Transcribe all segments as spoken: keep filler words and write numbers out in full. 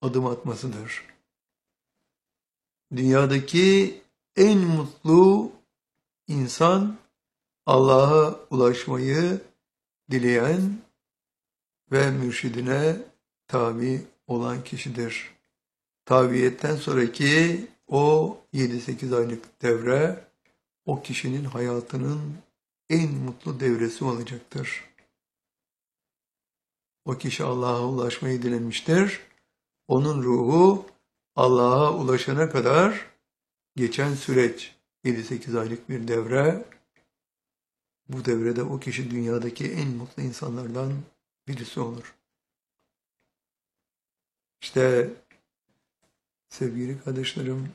adım atmasıdır. Dünyadaki en mutlu insan Allah'a ulaşmayı dileyen ve mürşidine tabi olan kişidir. Tabiyetten sonraki o yedi sekiz aylık devre o kişinin hayatının en mutlu devresi olacaktır. O kişi Allah'a ulaşmayı dilemiştir. Onun ruhu Allah'a ulaşana kadar geçen süreç yedi sekiz aylık bir devre. Bu devrede o kişi dünyadaki en mutlu insanlardan birisi olur. İşte sevgili kardeşlerim,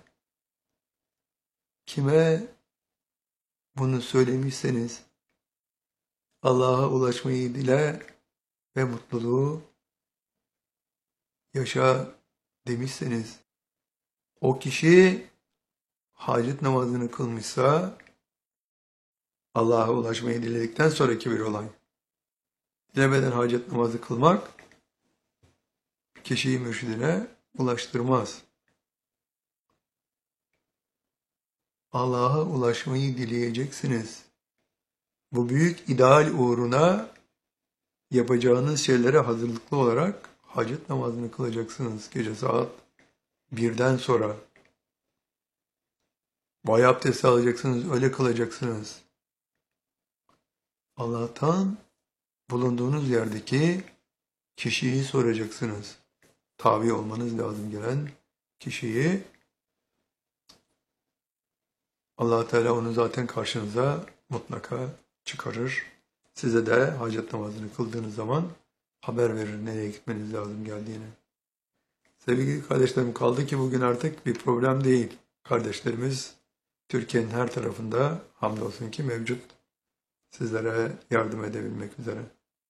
kime bunu söylemişseniz Allah'a ulaşmayı dile ve mutluluğu yaşa demişseniz, o kişi hacet namazını kılmışsa Allah'a ulaşmayı diledikten sonraki bir olay. Dilemeden hacet namazı kılmak kişiyi mürşidine ulaştırmaz. Allah'a ulaşmayı dileyeceksiniz. Bu büyük ideal uğruna yapacağınız şeylere hazırlıklı olarak hacet namazını kılacaksınız gece saat birden sonra. Bay abdesti alacaksınız, öyle kılacaksınız. Allah'tan bulunduğunuz yerdeki kişiyi soracaksınız. Tabi olmanız lazım gelen kişiyi. Allah Teala onu zaten karşınıza mutlaka çıkarır. Size de hacet namazını kıldığınız zaman haber verir nereye gitmeniz lazım geldiğini. Sevgili kardeşlerim, kaldı ki bugün artık bir problem değil. Kardeşlerimiz Türkiye'nin her tarafında hamdolsun ki mevcut. Sizlere yardım edebilmek üzere.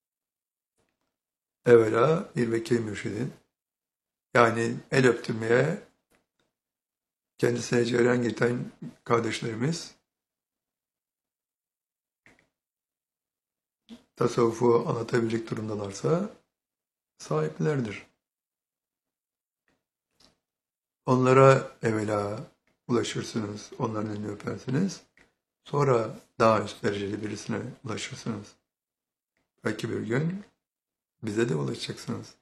Evvela bir vekil mürşidin, yani el öptürmeye kendisine cereyan getiren kardeşlerimiz tasavvufu anlatabilecek durumdalarsa sahiplerdir. Onlara evvela ulaşırsınız, onların elini öpersiniz. Sonra daha üst dereceli birisine ulaşırsınız. Belki bir gün bize de ulaşacaksınız.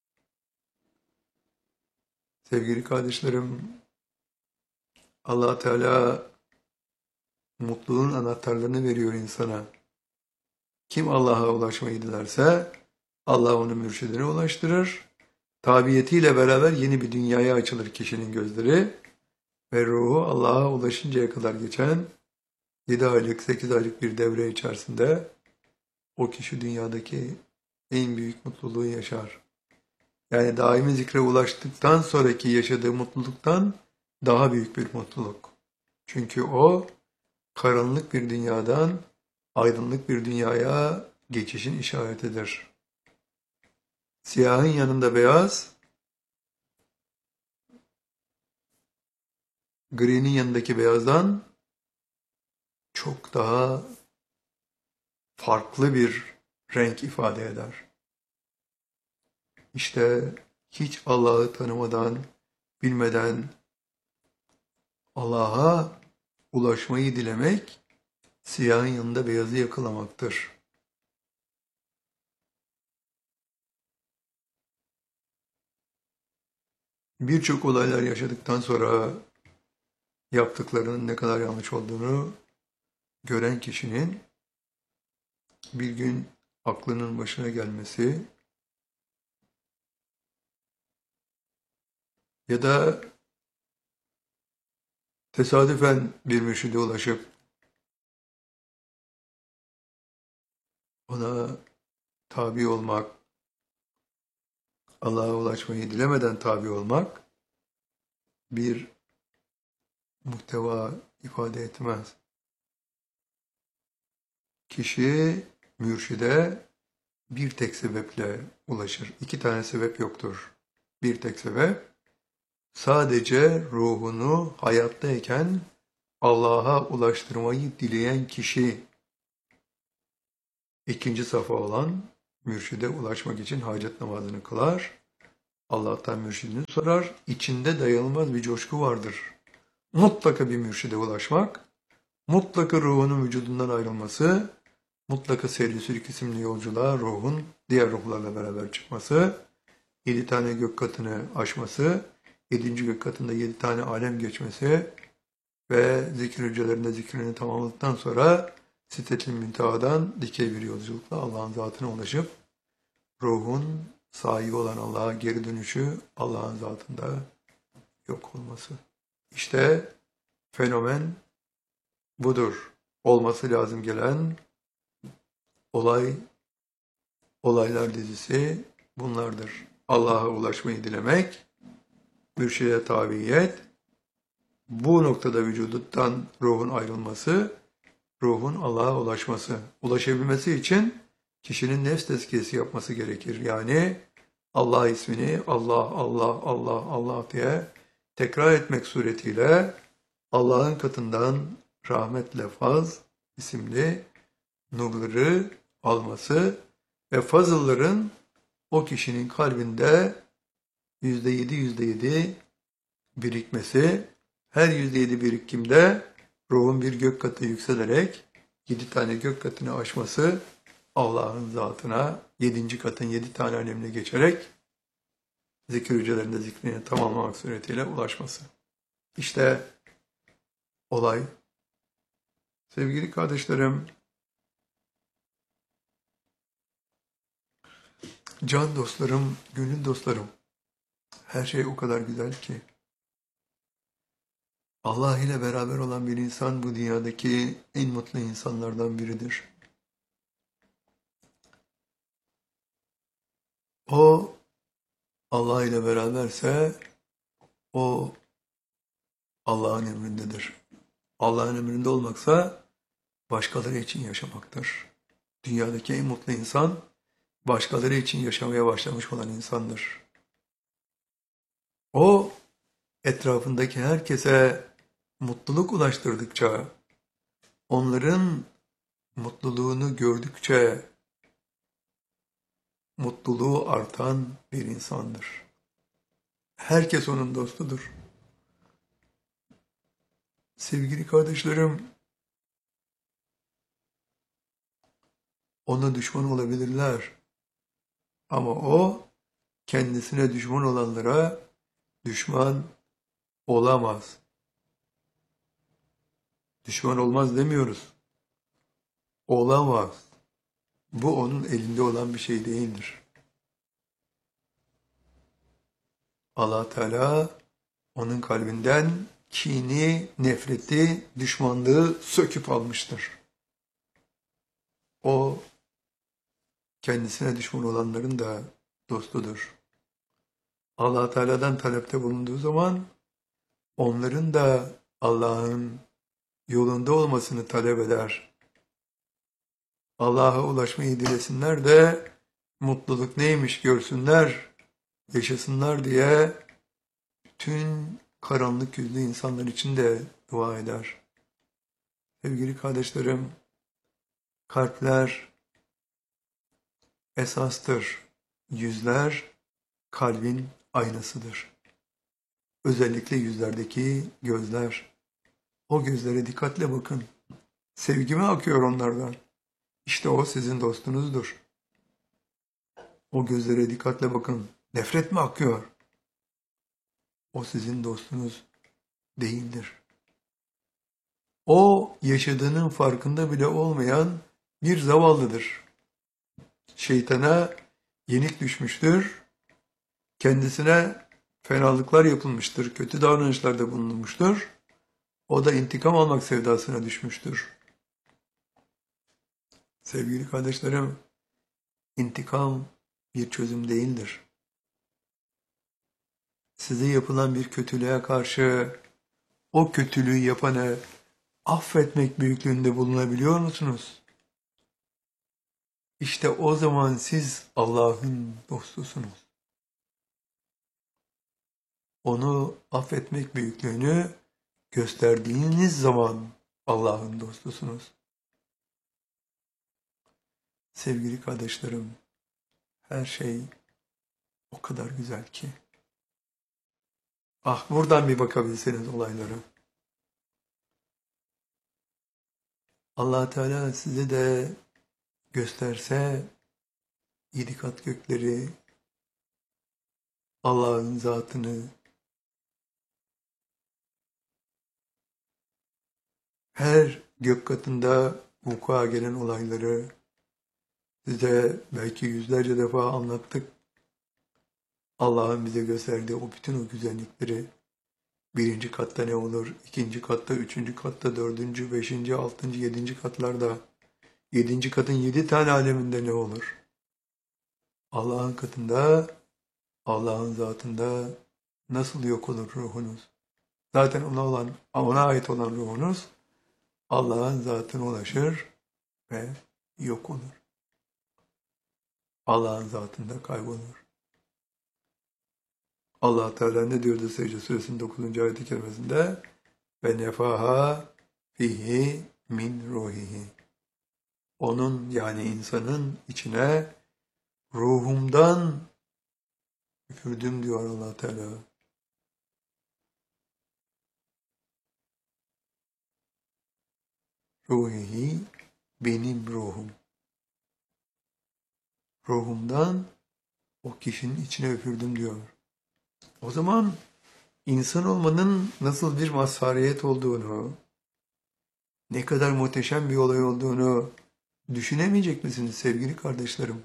Sevgili kardeşlerim, Allah Teala mutluluğun anahtarlarını veriyor insana. Kim Allah'a ulaşmayı dilerse Allah onu mürşidine ulaştırır. Tabiyetiyle beraber yeni bir dünyaya açılır kişinin gözleri ve ruhu Allah'a ulaşıncaya kadar geçen yedi aylık, sekiz aylık bir devre içerisinde o kişi dünyadaki en büyük mutluluğu yaşar. Yani daimi zikre ulaştıktan sonraki yaşadığı mutluluktan daha büyük bir mutluluk. Çünkü o karanlık bir dünyadan aydınlık bir dünyaya geçişin işaretidir. Siyahın yanında beyaz, gri'nin yanındaki beyazdan çok daha farklı bir renk ifade eder. İşte hiç Allah'ı tanımadan, bilmeden Allah'a ulaşmayı dilemek, siyahın yanında beyazı yakalamaktır. Birçok olaylar yaşadıktan sonra yaptıklarının ne kadar yanlış olduğunu gören kişinin bir gün aklının başına gelmesi ya da tesadüfen bir mürşide ulaşıp ona tabi olmak, Allah'a ulaşmayı dilemeden tabi olmak bir muhteva ifade etmez. Kişi mürşide bir tek sebeple ulaşır. İki tane sebep yoktur. Bir tek sebep, sadece ruhunu hayattayken Allah'a ulaştırmayı dileyen kişi, ikinci safa olan mürşide ulaşmak için hacet namazını kılar. Allah'tan mürşidini sorar. İçinde dayanılmaz bir coşku vardır. Mutlaka bir mürşide ulaşmak, mutlaka ruhunun vücudundan ayrılması, mutlaka seyri sülük isimli yolculuğa ruhun diğer ruhlarla beraber çıkması, yedi tane gök katını aşması, yedinci gök katında yedi tane alem geçmesi ve zikir hücrelerinde zikrini tamamladıktan sonra Sidret-i Münteha'dan dikey bir yolculukla Allah'ın zatına ulaşıp ruhun sahibi olan Allah'a geri dönüşü, Allah'ın zatında yok olması. İşte fenomen budur. Olması lazım gelen olay, olaylar dizisi bunlardır. Allah'a ulaşmayı dilemek, mürşide tabiyet, bu noktada vücudundan ruhun ayrılması, ruhun Allah'a ulaşması. Ulaşabilmesi için kişinin nefs tezkiyesi yapması gerekir. Yani Allah ismini Allah, Allah, Allah, Allah diye tekrar etmek suretiyle Allah'ın katından rahmetle faz isimli nurları alması ve fazılların o kişinin kalbinde yüzde yedi yüzde yedi birikmesi, her yüzde yedi birikimde ruhun bir gök katı yükselerek yedi tane gök katını aşması, Allah'ın zatına yedinci katın yedi tane alemine geçerek zikir hücrelerinde zikrini tamamlamak suretiyle ulaşması. İşte olay. Sevgili kardeşlerim, can dostlarım, gönül dostlarım, her şey o kadar güzel ki Allah ile beraber olan bir insan bu dünyadaki en mutlu insanlardan biridir. O Allah ile beraberse o Allah'ın emrindedir. Allah'ın emrinde olmaksa başkaları için yaşamaktır. Dünyadaki en mutlu insan başkaları için yaşamaya başlamış olan insandır. O etrafındaki herkese mutluluk ulaştırdıkça, onların mutluluğunu gördükçe mutluluğu artan bir insandır. Herkes onun dostudur. Sevgili kardeşlerim, ona düşman olabilirler. Ama o kendisine düşman olanlara düşman olamaz. Düşman olmaz demiyoruz. Olamaz. Bu onun elinde olan bir şey değildir. Allah Teala onun kalbinden kini, nefreti, düşmanlığı söküp almıştır. O kendisine düşman olanların da dostudur. Allah Teala'dan talepte bulunduğu zaman onların da Allah'ın yolunda olmasını talep eder. Allah'a ulaşmayı dilesinler de mutluluk neymiş görsünler, yaşasınlar diye bütün karanlık yüzlü insanlar için de dua eder. Sevgili kardeşlerim, kalpler esastır. Yüzler kalbin aynasıdır. Özellikle yüzlerdeki gözler. O gözlere dikkatle bakın. Sevgi mi akıyor onlardan? İşte o sizin dostunuzdur. O gözlere dikkatle bakın. Nefret mi akıyor? O sizin dostunuz değildir. O yaşadığının farkında bile olmayan bir zavallıdır. Şeytana yenik düşmüştür. Kendisine fenalıklar yapılmıştır. Kötü davranışlarda bulunmuştur. O da intikam almak sevdasına düşmüştür. Sevgili kardeşlerim, intikam bir çözüm değildir. Size yapılan bir kötülüğe karşı o kötülüğü yapanı affetmek büyüklüğünde bulunabiliyor musunuz? İşte o zaman siz Allah'ın dostusunuz. Onu affetmek büyüklüğünü gösterdiğiniz zaman Allah'ın dostusunuz. Sevgili kardeşlerim, her şey o kadar güzel ki. Ah, buradan bir bakabilseniz olaylara. Allah Teala size de gösterse yedi kat gökleri, Allah'ın zatını, her gök katında vuku'a gelen olayları size belki yüzlerce defa anlattık. Allah'ın bize gösterdiği o bütün o güzellikleri, birinci katta ne olur, ikinci katta, üçüncü katta, dördüncü, beşinci, altıncı, yedinci katlarda, yedinci katın yedi tane aleminde ne olur? Allah'ın katında, Allah'ın zatında nasıl yok olur ruhunuz? Zaten ona olan, ona ait olan ruhunuz Allah'ın zatına ulaşır ve yok olur. Allah'ın zatında kaybolur. Allah Teala ne diyordu Secde Suresinin dokuzuncu ayet-i kerimesinde? Ve nefaha fihi min ruhihi. Onun, yani insanın içine ruhumdan üfürdüm diyor Allah Teala. Ruhihi, benim ruhum. Ruhumdan o kişinin içine üfürdüm diyor. O zaman insan olmanın nasıl bir mazhariyet olduğunu, ne kadar muhteşem bir olay olduğunu düşünemeyecek misiniz sevgili kardeşlerim?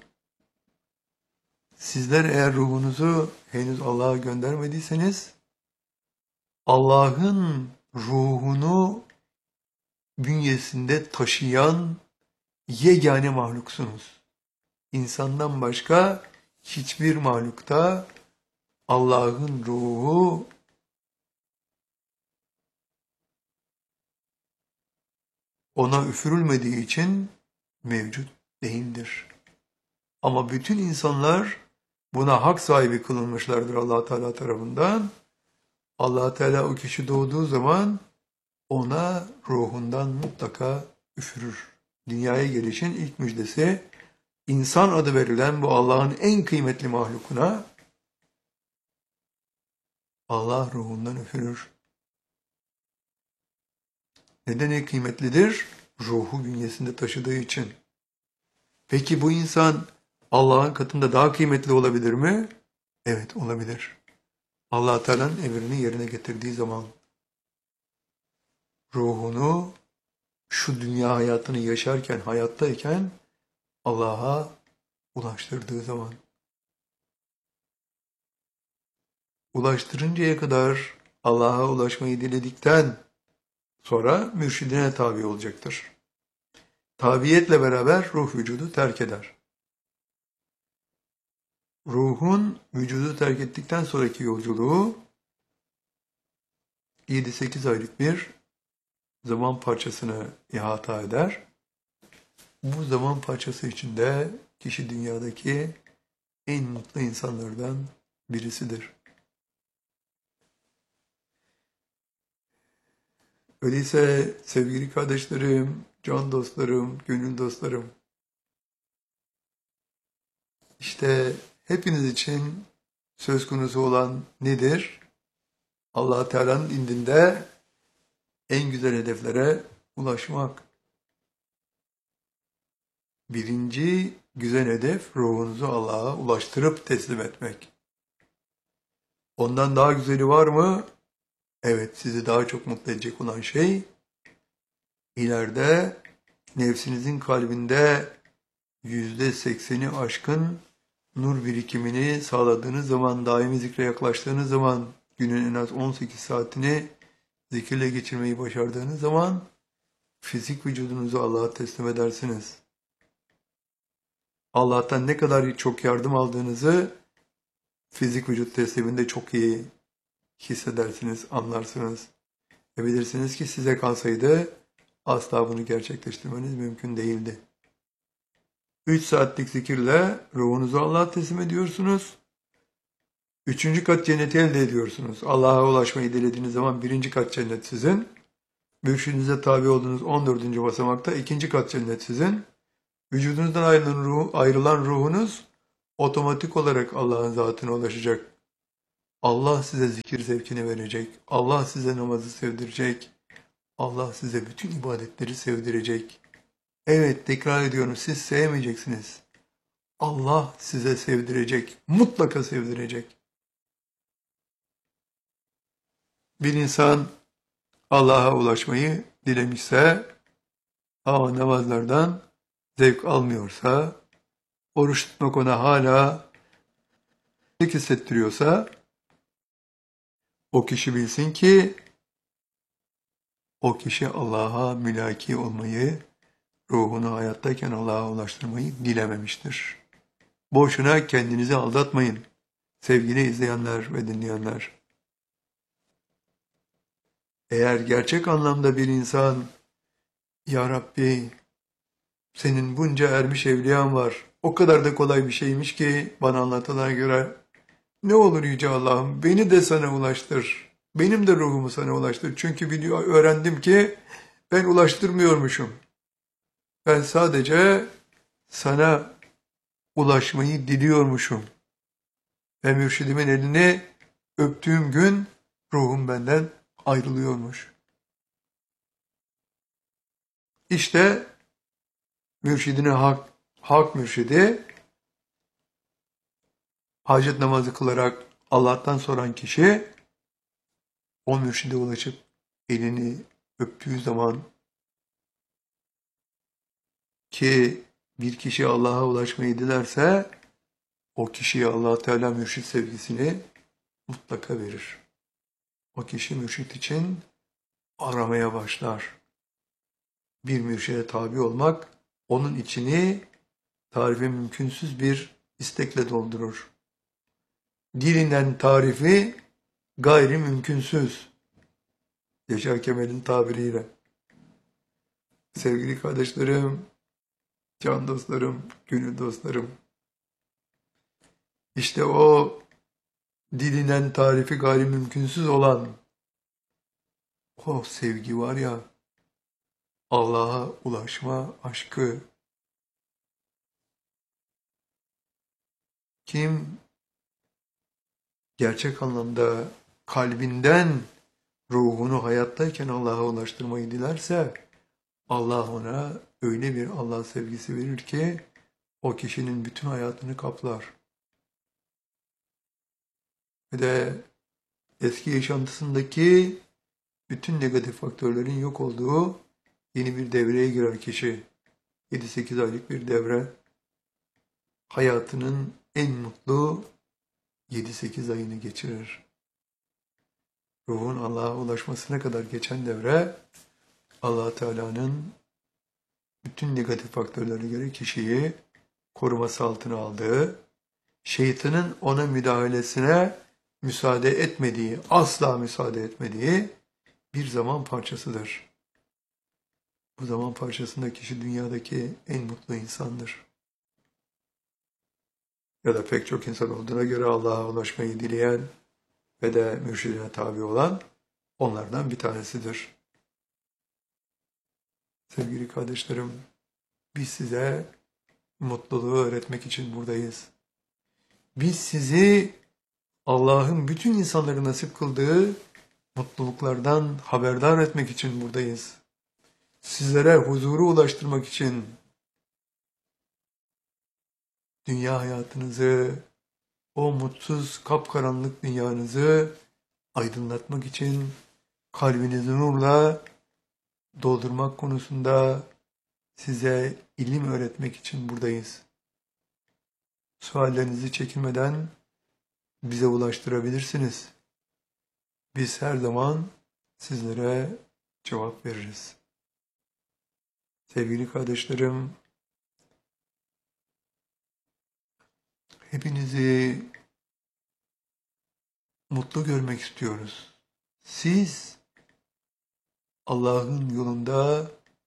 Sizler eğer ruhunuzu henüz Allah'a göndermediyseniz, Allah'ın ruhunu bünyesinde taşıyan yegane mahluksunuz. İnsandan başka hiçbir mahlukta Allah'ın ruhu ona üfürülmediği için mevcut değildir. Ama bütün insanlar buna hak sahibi kılınmışlardır Allah Teala tarafından. Allah Teala o kişi doğduğu zaman ona ruhundan mutlaka üfürür. Dünyaya gelişin ilk müjdesi, insan adı verilen bu Allah'ın en kıymetli mahlukuna Allah ruhundan üfürür. Neden en kıymetlidir? Ruhu bünyesinde taşıdığı için. Peki bu insan Allah'ın katında daha kıymetli olabilir mi? Evet, olabilir. Allah Teala'nın emrini yerine getirdiği zaman, ruhunu şu dünya hayatını yaşarken, hayattayken Allah'a ulaştırdığı zaman, ulaştırıncaya kadar Allah'a ulaşmayı diledikten sonra mürşidine tabi olacaktır. Tabiyetle beraber ruh vücudu terk eder. Ruhun vücudu terk ettikten sonraki yolculuğu yedi sekiz aylık bir zaman parçasını ihata eder. Bu zaman parçası içinde kişi dünyadaki en mutlu insanlardan birisidir. Öyleyse sevgili kardeşlerim, can dostlarım, gönül dostlarım, işte hepiniz için söz konusu olan nedir? Allah Teala'nın indinde en güzel hedeflere ulaşmak. Birinci güzel hedef ruhunuzu Allah'a ulaştırıp teslim etmek. Ondan daha güzeli var mı? Evet, sizi daha çok mutlu edecek olan şey, ileride nefsinizin kalbinde yüzde sekseni aşkın nur birikimini sağladığınız zaman, daimi zikre yaklaştığınız zaman, günün en az on sekiz saatini zikirle geçirmeyi başardığınız zaman, fizik vücudunuzu Allah'a teslim edersiniz. Allah'tan ne kadar çok yardım aldığınızı fizik vücut tesliminde çok iyi hissedersiniz, anlarsınız. Ve bilirsiniz ki size kalsaydı asla bunu gerçekleştirmeniz mümkün değildi. Üç saatlik zikirle ruhunuzu Allah'a teslim ediyorsunuz. Üçüncü kat cenneti elde ediyorsunuz. Allah'a ulaşmayı dilediğiniz zaman birinci kat cennet sizin. Mürşidinize tabi olduğunuz on dördüncü basamakta ikinci kat cennet sizin. Vücudunuzdan ayrılan, ruh, ayrılan ruhunuz otomatik olarak Allah'ın zatına ulaşacak. Allah size zikir zevkini verecek. Allah size namazı sevdirecek. Allah size bütün ibadetleri sevdirecek. Evet, tekrar ediyorum, siz sevmeyeceksiniz. Allah size sevdirecek. Mutlaka sevdirecek. Bir insan Allah'a ulaşmayı dilemişse ama namazlardan zevk almıyorsa, oruç tutmak ona hala hissettiriyorsa, o kişi bilsin ki o kişi Allah'a mülaki olmayı, ruhunu hayattayken Allah'a ulaştırmayı dilememiştir. Boşuna kendinizi aldatmayın sevgili izleyenler ve dinleyenler. Eğer gerçek anlamda bir insan, Ya Rabbi, senin bunca ermiş evliyan var, o kadar da kolay bir şeymiş ki bana anlatılana göre, ne olur Yüce Allah'ım beni de sana ulaştır, benim de ruhumu sana ulaştır. Çünkü biliyor, öğrendim ki ben ulaştırmıyormuşum. Ben sadece sana ulaşmayı diliyormuşum. Ve mürşidimin elini öptüğüm gün ruhum benden ayrılıyormuş. İşte mürşidine hak, hak mürşidi, hacet namazı kılarak Allah'tan soran kişi, o mürşide ulaşıp elini öptüğü zaman, ki bir kişi Allah'a ulaşmayı dilerse, o kişiye Allah Teala mürşid sevgisini mutlaka verir. O kişi mürşid için aramaya başlar. Bir mürşide tabi olmak, onun içini tarifi mümkünsüz bir istekle doldurur. Dilinden tarifi gayri mümkünsüz. Yaşar Kemal'in tabiriyle. Sevgili kardeşlerim, can dostlarım, gönül dostlarım. İşte o dilinden tarifi gayri mümkünsüz olan o sevgi var ya, Allah'a ulaşma aşkı. Kim gerçek anlamda kalbinden ruhunu hayattayken Allah'a ulaştırmayı dilerse, Allah ona öyle bir Allah sevgisi verir ki o kişinin bütün hayatını kaplar. Ve de eski yaşantısındaki bütün negatif faktörlerin yok olduğu yeni bir devreye girer kişi. yedi sekiz aylık bir devre. Hayatının en mutlu yedi sekiz ayını geçirir. Ruhun Allah'a ulaşmasına kadar geçen devre, Allah Teala'nın bütün negatif faktörlerine göre kişiyi koruması altına aldığı, şeytanın ona müdahalesine müsaade etmediği, asla müsaade etmediği bir zaman parçasıdır. Bu zaman parçasında kişi dünyadaki en mutlu insandır. Ya da pek çok insan olduğuna göre Allah'a ulaşmayı dileyen ve de mürşidine tabi olan onlardan bir tanesidir. Sevgili kardeşlerim, biz size mutluluğu öğretmek için buradayız. Biz sizi Allah'ın bütün insanlara nasip kıldığı mutluluklardan haberdar etmek için buradayız. Sizlere huzuru ulaştırmak için, dünya hayatınızı, o mutsuz kapkaranlık dünyanızı aydınlatmak için, kalbinizi nurla doldurmak konusunda size ilim öğretmek için buradayız. Suallerinizi çekinmeden bize ulaştırabilirsiniz. Biz her zaman sizlere cevap veririz. Sevgili kardeşlerim, hepinizi mutlu görmek istiyoruz. Siz Allah'ın yolunda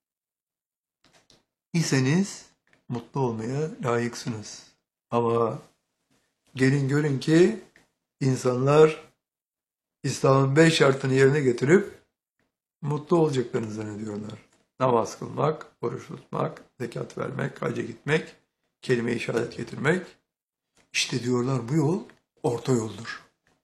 iseniz mutlu olmaya layıksınız. Ama gelin görün ki insanlar İslam'ın beş şartını yerine getirip mutlu olacaklarını zannediyorlar. Namaz kılmak, oruç tutmak, zekat vermek, hacca gitmek, kelime-i şehadet getirmek. İşte diyorlar bu yol orta yoldur.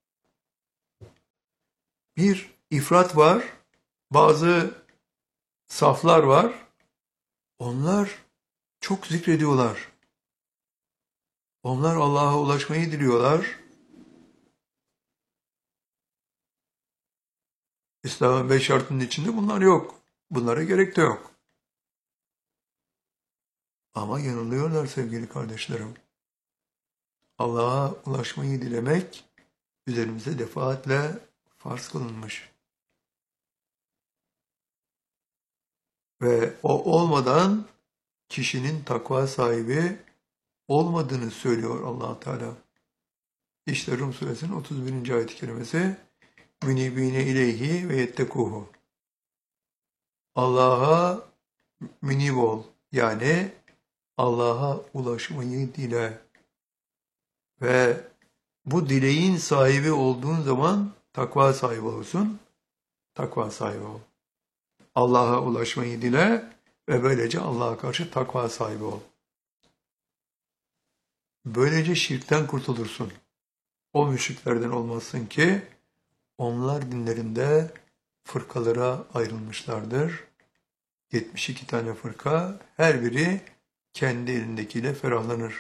Bir ifrat var, bazı saflar var. Onlar çok zikrediyorlar. Onlar Allah'a ulaşmayı diliyorlar. İslam'ın beş şartının içinde bunlar yok. Bunlara gerek de yok. Ama yanılıyorlar sevgili kardeşlerim. Allah'a ulaşmayı dilemek üzerimize defaatle farz kılınmış. Ve o olmadan kişinin takva sahibi olmadığını söylüyor Allah Teala. İşte Rum suresinin otuz birinci ayet-i kerimesi münibine ileyhi ve yettekuhu. Allah'a münib ol. Yani Allah'a ulaşmayı dile. Ve bu dileğin sahibi olduğun zaman takva sahibi olursun. Takva sahibi ol. Allah'a ulaşmayı dile ve böylece Allah'a karşı takva sahibi ol. Böylece şirkten kurtulursun. O müşriklerden olmazsın ki onlar dinlerinde fırkalara ayrılmışlardır. yetmiş iki tane fırka, her biri kendi elindekiyle ferahlanır.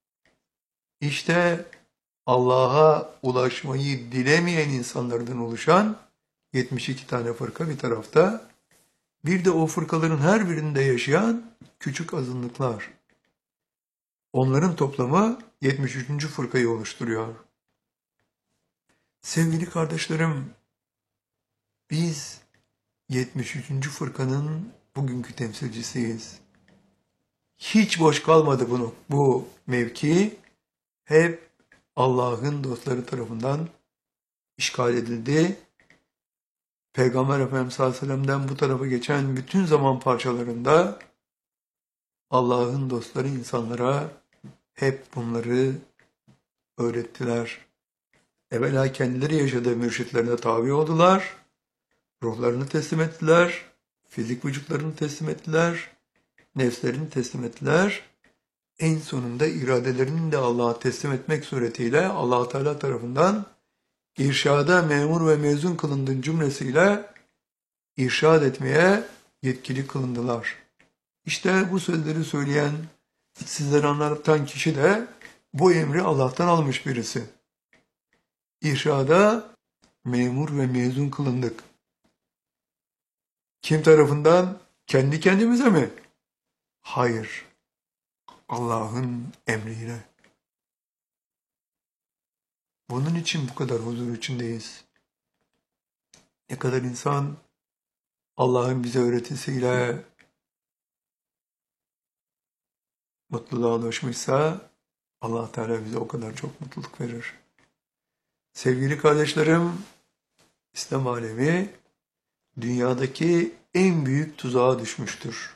İşte Allah'a ulaşmayı dilemeyen insanlardan oluşan yetmiş iki tane fırka bir tarafta, bir de o fırkaların her birinde yaşayan küçük azınlıklar. Onların toplamı yetmiş üçüncü fırkayı oluşturuyor. Sevgili kardeşlerim, biz yetmiş üçüncü fırkanın bugünkü temsilcisiyiz. Hiç boş kalmadı bunu, bu mevki hep Allah'ın dostları tarafından işgal edildi. Peygamber Efendimiz sallallahu aleyhi ve sellem'den bu tarafa geçen bütün zaman parçalarında Allah'ın dostları insanlara hep bunları öğrettiler. Evvela kendileri yaşadığı mürşitlerine tabi oldular, ruhlarını teslim ettiler, fizik vücutlarını teslim ettiler, nefslerini teslim ettiler. En sonunda iradelerini de Allah'a teslim etmek suretiyle Allah Teala tarafından irşada memur ve mezun kılındığın cümlesiyle irşad etmeye yetkili kılındılar. İşte bu sözleri söyleyen, sizlere anlatan kişi de bu emri Allah'tan almış birisi. İrşada memur ve mezun kılındık. Kim tarafından? Kendi kendimize mi? Hayır. Allah'ın emriyle. Bunun için bu kadar huzur içindeyiz. Ne kadar insan Allah'ın bize öğretisiyle mutluluğa ulaşmışsa Allah Teala bize o kadar çok mutluluk verir. Sevgili kardeşlerim, İslam alemi dünyadaki en büyük tuzağa düşmüştür.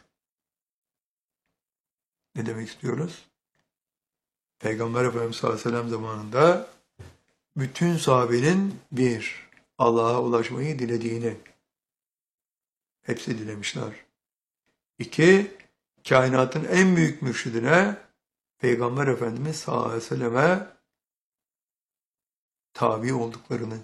Ne demek istiyoruz? Peygamber Efendimiz sallallahu aleyhi ve sellem zamanında bütün sahabenin bir, Allah'a ulaşmayı dilediğini hepsi dilemişler. İki, kainatın en büyük mürşidine Peygamber Efendimiz sallallahu aleyhi ve selleme tabi olduklarını,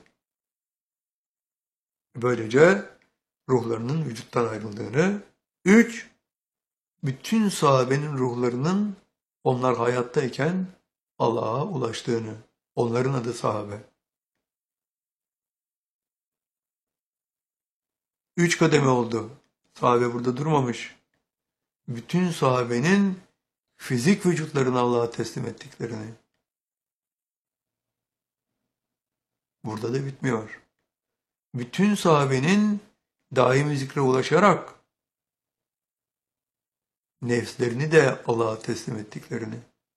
böylece ruhlarının vücuttan ayrıldığını, üç, bütün sahabenin ruhlarının onlar hayattayken Allah'a ulaştığını, onların adı sahabe. Üç kademe oldu. Sahabe burada durmamış. Bütün sahabenin fizik vücutlarını Allah'a teslim ettiklerini. Burada da bitmiyor. Bütün sahabenin daimi zikre ulaşarak nefslerini de Allah'a teslim ettiklerini.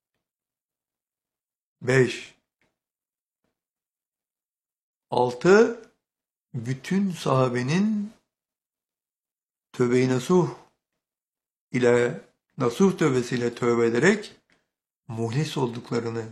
Beş. Altı. Bütün sahabenin tövbe-i nasuh ile nasuh tövbesiyle tövbe ederek muhlis olduklarını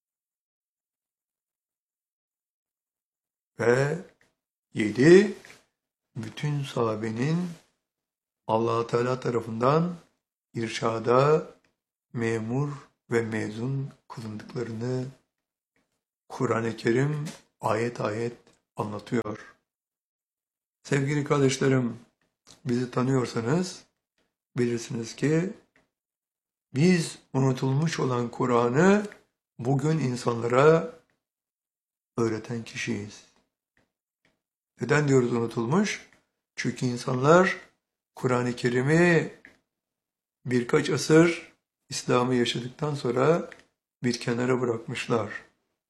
ve yedi. Bütün sahabenin Allah Teala tarafından irşada memur ve mezun kılındıklarını Kur'an-ı Kerim ayet ayet anlatıyor. Sevgili kardeşlerim, bizi tanıyorsanız bilirsiniz ki biz unutulmuş olan Kur'an'ı bugün insanlara öğreten kişiyiz. Neden diyoruz unutulmuş? Çünkü insanlar Kur'an-ı Kerim'i birkaç asır İslam'ı yaşadıktan sonra bir kenara bırakmışlar.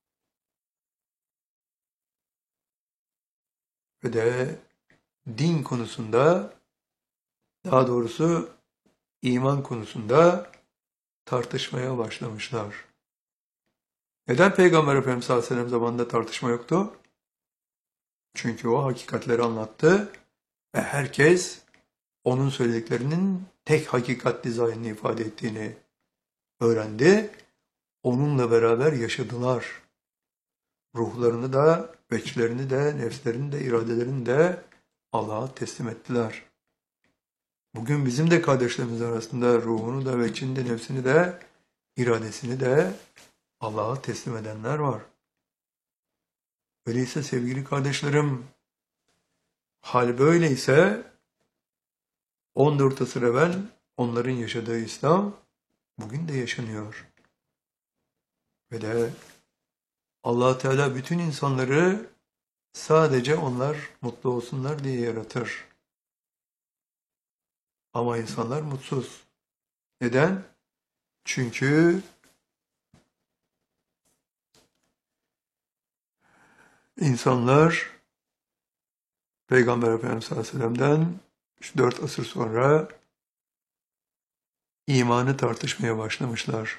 Ve de din konusunda, daha doğrusu iman konusunda tartışmaya başlamışlar. Neden Peygamber Efendimiz sallallahu aleyhi ve sellem zamanında tartışma yoktu? Çünkü o hakikatleri anlattı ve herkes onun söylediklerinin tek hakikat dizaynını ifade ettiğini öğrendi. Onunla beraber yaşadılar. Ruhlarını da, veçlerini de, nefslerini de, iradelerini de Allah'a teslim ettiler. Bugün bizim de kardeşlerimiz arasında ruhunu da, veçini de, nefsini de, iradesini de Allah'a teslim edenler var. Öyleyse sevgili kardeşlerim, hal böyleyse on dört asır evvel onların yaşadığı İslam bugün de yaşanıyor. Ve de Allah Teala bütün insanları sadece onlar mutlu olsunlar diye yaratır. Ama insanlar mutsuz. Neden? Çünkü insanlar Peygamber Efendimiz sallallahu aleyhi ve sellem'den üç dört asır sonra imanı tartışmaya başlamışlar.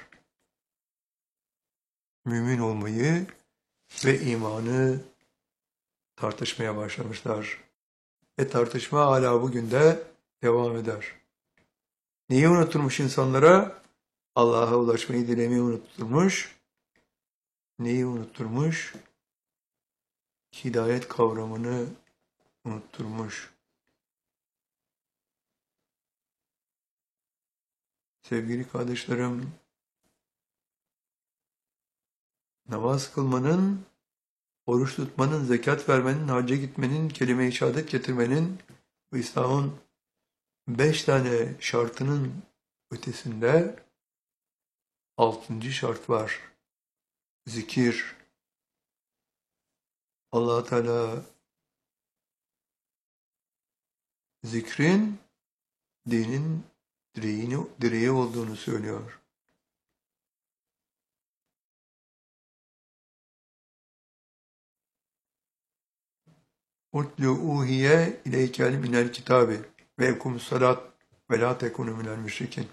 Mümin olmayı ve imanı tartışmaya başlamışlar. Ve tartışma hala bugün de devam eder. Neyi unutturmuş insanlara? Allah'a ulaşmayı dilemeyi unutturmuş. Neyi unutturmuş? Hidayet kavramını unutturmuş. Sevgili kardeşlerim, namaz kılmanın, oruç tutmanın, zekat vermenin, hacca gitmenin, kelime-i şehadet getirmenin, bu İslam'ın beş tane şartının ötesinde altıncı şart var. Zikir. Allah Teala zikrin dinin direğini, direği olduğunu söylüyor. Utlu uhiye ileykel minel kitabi ve ekum salat ve la tekunu minel müşrikin.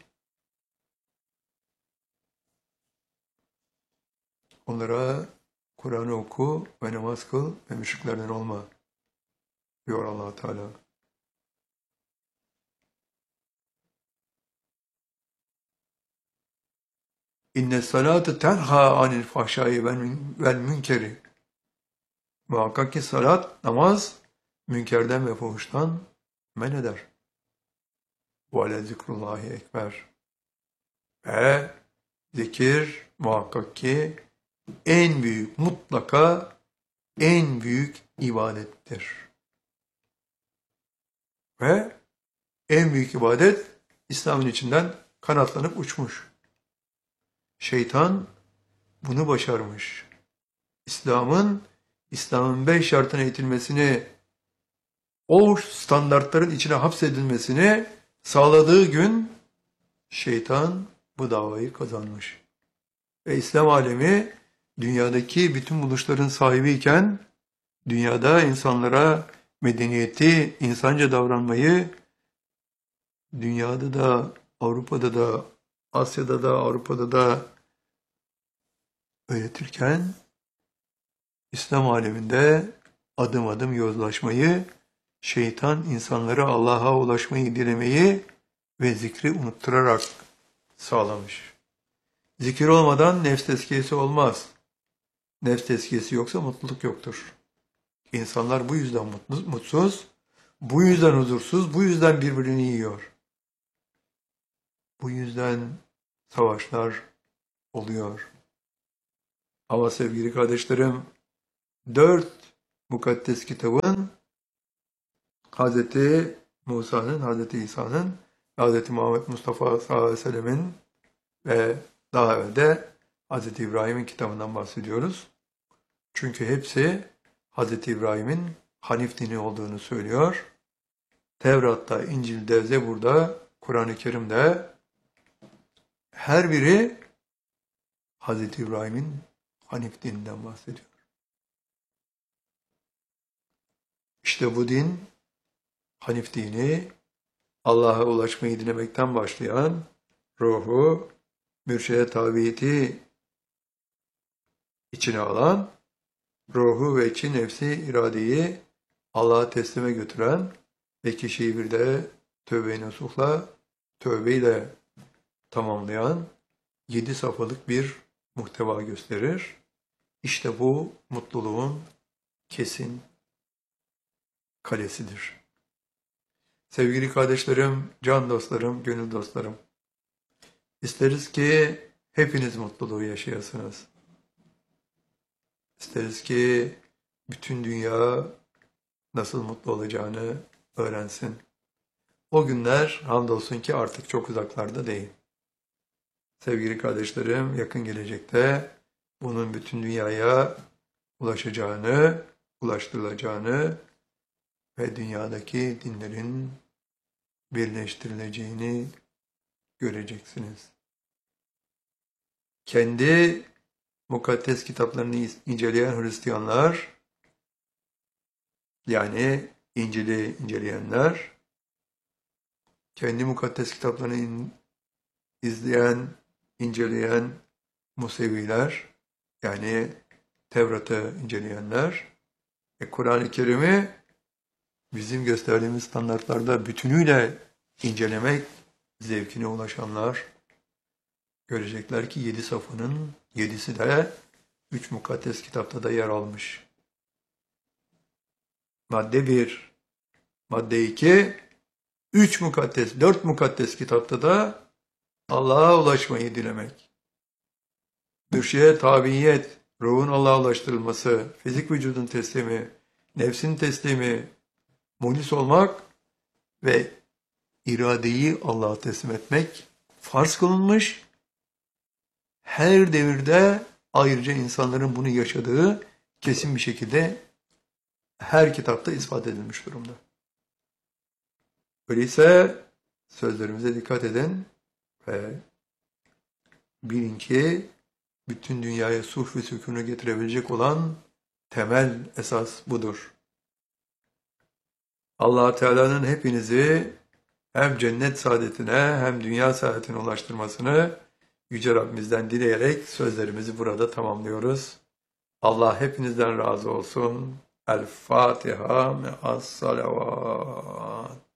Onlara Kur'an'ı oku ve namaz kıl ve müşriklerden olma diyor Allah Teala. İnne salate tenha anil fahşai vel münkeri. Muhakkak ki salat, namaz, münkerden ve fuhuştan men eder. Ve zikrullahi ekber. Ve zikir muhakkak ki en büyük, mutlaka en büyük ibadettir. Ve en büyük ibadet İslam'ın içinden kanatlanıp uçmuş. Şeytan bunu başarmış. İslam'ın İslam'ın beş şartına itilmesini, o standartların içine hapsedilmesini sağladığı gün şeytan bu davayı kazanmış. Ve İslam alemi dünyadaki bütün buluşların sahibiyken dünyada insanlara medeniyeti, insanca davranmayı dünyada da, Avrupa'da da, Asya'da da, Avrupa'da da öğretirken İslam aleminde adım adım yozlaşmayı, şeytan insanlara Allah'a ulaşmayı dilemeyi ve zikri unutturarak sağlamış. Zikir olmadan nefs tezkiyesi olmaz. Nefs tezkiyesi yoksa mutluluk yoktur. İnsanlar bu yüzden mutlu, mutsuz, bu yüzden huzursuz, bu yüzden birbirini yiyor. Bu yüzden savaşlar, oluyor. Ama sevgili kardeşlerim, dört mukaddes kitabın Hazreti Musa'nın, Hazreti İsa'nın, Hazreti Muhammed Mustafa sallallahu aleyhi ve sellemin ve daha evvel de Hazreti İbrahim'in kitabından bahsediyoruz. Çünkü hepsi Hazreti İbrahim'in Hanif dini olduğunu söylüyor. Tevrat'ta, İncil'de, Zebur'da, Kur'an-ı Kerim'de her biri Hazreti İbrahim'in Hanif dininden bahsediyor. İşte bu din, Hanif dini, Allah'a ulaşmayı dilemekten başlayan ruhu, mürşide tabiyeti içine alan, ruhu ve içi nefsi iradeyi Allah'a teslime götüren ve kişiyi bir de tövbe-i nasuhla, tövbeyle tamamlayan yedi safhalık bir muhteva gösterir. İşte bu mutluluğun kesin kalesidir. Sevgili kardeşlerim, can dostlarım, gönül dostlarım, isteriz ki hepiniz mutluluğu yaşayasınız. İsteriz ki bütün dünya nasıl mutlu olacağını öğrensin. O günler hamdolsun ki artık çok uzaklarda değil. Sevgili kardeşlerim, yakın gelecekte bunun bütün dünyaya ulaşacağını, ulaştırılacağını ve dünyadaki dinlerin birleştirileceğini göreceksiniz. Kendi mukaddes kitaplarını inceleyen Hristiyanlar, yani İncil'i inceleyenler, kendi mukaddes kitaplarını izleyen, inceleyen Museviler, yani Tevrat'ı inceleyenler, e, Kur'an-ı Kerim'i bizim gösterdiğimiz standartlarda bütünüyle incelemek zevkine ulaşanlar görecekler ki yedi safının yedisi de üç mukaddes kitapta da yer almış. Madde bir, madde iki, üç mukaddes, dört mukaddes kitapta da Allah'a ulaşmayı dilemek. Mürşide tabiyet, ruhun Allah'a ulaştırılması, fizik vücudun teslimi, nefsin teslimi, muhlis olmak ve iradeyi Allah'a teslim etmek farz kılınmış. Her devirde ayrıca insanların bunu yaşadığı kesin bir şekilde her kitapta ispat edilmiş durumda. Öyleyse sözlerimize dikkat edin ve bilin ki bütün dünyaya sulh ve sükûnu getirebilecek olan temel esas budur. Allah Teala'nın hepinizi hem cennet saadetine hem dünya saadetine ulaştırmasını Yüce Rabbimizden dileyerek sözlerimizi burada tamamlıyoruz. Allah hepinizden razı olsun. El Fatiha me'as salavat.